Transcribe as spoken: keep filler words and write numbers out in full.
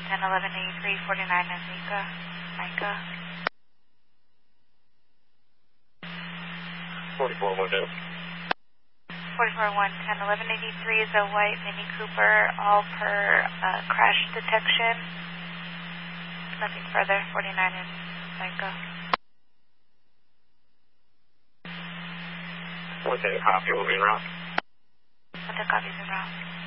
ten eleven eighty-three, forty-nine is Mika. Micah. forty-four one ten. forty-four one ten eleven eighty-three is a white Mini Cooper, all per uh, crash detection. Nothing further. forty-nine is Micah. one ten copy, moving route. one ten copies en route.